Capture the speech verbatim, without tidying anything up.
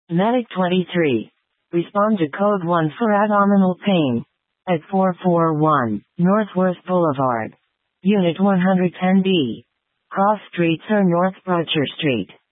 Medic twenty-three. Respond to code one for abdominal pain. At four forty-one, Northworth Boulevard. Unit one ten B. Cross Streets or North Broadsher Street.